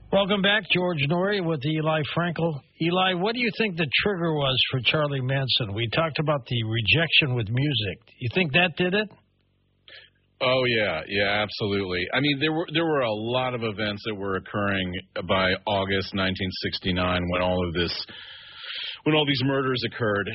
Welcome back, George Norrie with Eli Frankel. Eli, what do you think the trigger was for Charlie Manson? We talked about the rejection with music. You think that did it? Oh yeah, absolutely. I mean, there were a lot of events that were occurring by August 1969 when all these murders occurred.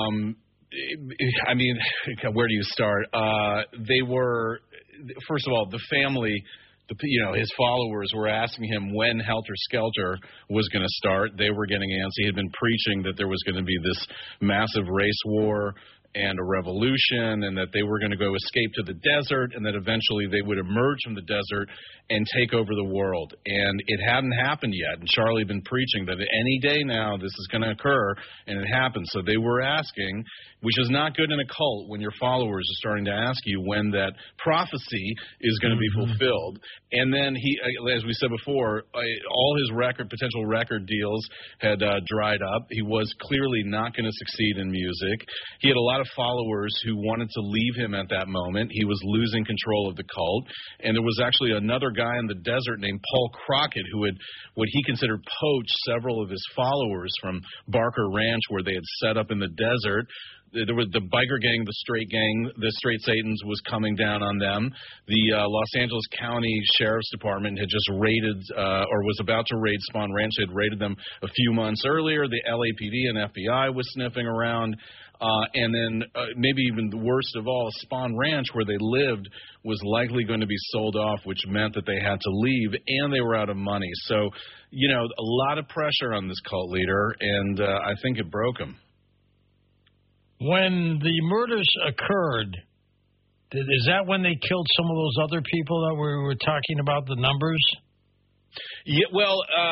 I mean, where do you start? They were, first of all, the family. His followers were asking him when Helter Skelter was going to start. They were getting antsy. He had been preaching that there was going to be this massive race war and a revolution, and that they were going to go escape to the desert, and that eventually they would emerge from the desert and take over the world. And it hadn't happened yet, and Charlie had been preaching that any day now this is going to occur, and it happened. So they were asking, which is not good in a cult when your followers are starting to ask you when that prophecy is going to be fulfilled. And then he, as we said before, all his potential record deals had dried up. He was clearly not going to succeed in music. He had a lot of followers who wanted to leave him at that moment. He was losing control of the cult. And there was actually another guy in the desert named Paul Crockett who had what he considered poached several of his followers from Barker Ranch, where they had set up in the desert. There was the biker gang, the Straight Satans was coming down on them. The Los Angeles County Sheriff's Department had just raided, or was about to raid Spahn Ranch. They had raided them a few months earlier. The LAPD and FBI was sniffing around. And then maybe even the worst of all, Spahn Ranch, where they lived, was likely going to be sold off, which meant that they had to leave, and they were out of money. So, a lot of pressure on this cult leader, and I think it broke him. When the murders occurred, is that when they killed some of those other people that we were talking about, the numbers? Yeah, well,